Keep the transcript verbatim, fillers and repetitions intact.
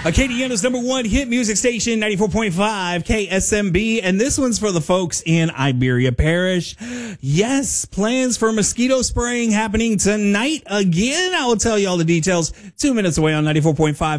Acadiana's number one hit music station, ninety-four point five K S M B. And this one's for the folks in Iberia Parish. Yes, plans for mosquito spraying happening tonight again. I will tell you all the details two minutes away on ninety-four point five